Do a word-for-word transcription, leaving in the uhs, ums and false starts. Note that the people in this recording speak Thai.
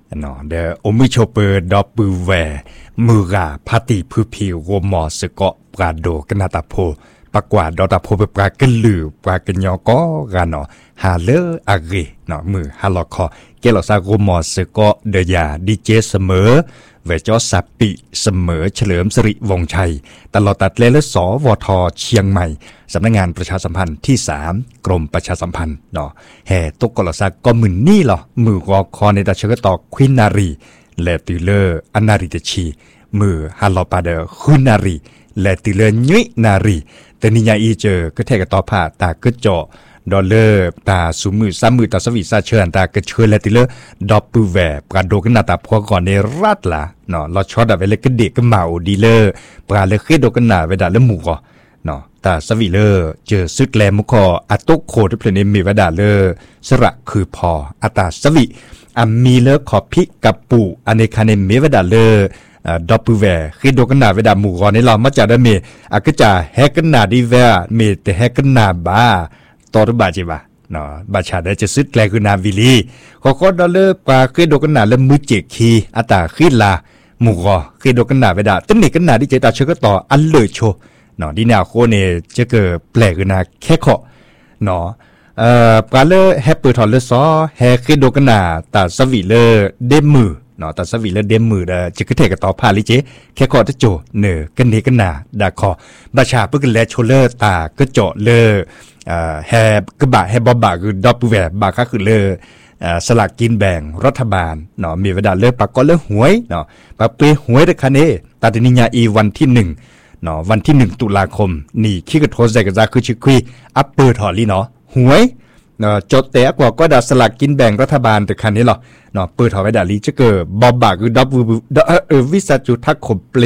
เนาะเดออมิโชเปอร์ดอปูแวมือกาพาติพืพิวโวมอสเกาะปราโดกนาตาโพปากว่าดอตาโพเปปรากะลือปรากะญอก็กาเนาะฮาเลอะเกเนาะมือฮาลอคอเกลอซาโกมอสเกาะเดยาดีเจเสมอเวจอสัปปิเสมอเฉลิมสิริวงชัยตลอดตัดเลและสวทเชียงใหม่สำนักงานประชาสัมพันธ์ที่สามกรมประชาสัมพันธ์เนาะแห่ตกกลซาก็มึนนี่หรอมือวอคอในตาเชกตอควินนารีและติเลอร์อนาริตชีมือฮาลอปาเดอคุนารีและติเลอร์ยุยนารีแต่นิยาอีเจอก็แทกต่อผ่าตากึดจ่อดอลเลอร์ตาสุมือซ้ำมือตาสวีซาเชิญตากระเชิญและติเลอร์ดอปปูแวปราโดกันนาตาพอก่อนในรัฐละเนาะเราช็อตแบบเวลก็เด็กก็เมาดีเลอร์ปราเลเคโดกันนาเวดาเลหมู่ก่อเนาะตาสวีเลอร์เจอซึกแลมุคออัตโตโคที่เพลนมีเวดาเลอร์สระคือพออัตาสวีอามีเลอร์ขอพิกับปูอเนคาเนมีเวดาเลอร์ดอปปูแวคือโดกันนาเวดาหมู่ก่อนในเรามาจากได้เมอากจะแฮกันนาดีแวเมแต่แฮกันนาบ้าตอร์บาจิบะเนาะบาชาได้จะซึกแลคือนาวิลีขอขอดอลเลอร์ปาคือโดกันนาและมือเจคีอัตาคือลาหมู่ก่อคือโดกันนาเวดาตั้งนี่กันนาที่เจตาเชก็ต่ออันเลยโชเนาะดีนาโคเนจะเกิดแปลกคือนาแค่ขอเนาะเอ่อปาเลอร์แฮปเปิลทอลเลอร์ซอแฮคือโดกันนาตาสวีเลอร์เดมมือเนาะตาสวีเลอร์เดมมือเด้อจะคือเทกต่อพาลิเจแค่ขอจะโจเนอกันเนกันนาดาคอบาชาเปิ้นแลโชเลอร์ตาก็เจาะเลอเอ่อแฮกบะแฮบบะคือดอปแวบบาก็คือเลอเอ่อสลากกินแบ่งรัฐบาลเนาะมีเวลาเลอปากก็เลอหวยเนาะปากเปหวยเด้อคะเนตาตินิญาอีวันที่หนึ่งเนาะวันที่หนึ่งตุลาคมนี่ขี้กระโทษใส่กระซาคือชิคุยอัปเปอร์ถอลี่เนาะหวยเนาะจดแต่กว่าก็ดาสลากกินแบ่งรัฐบาลแต่คันนี้หรอเนาะเปิดถอไว้ดาลีจะเกิดบอบบาคือดอปเออวิสาจุทักขบเปล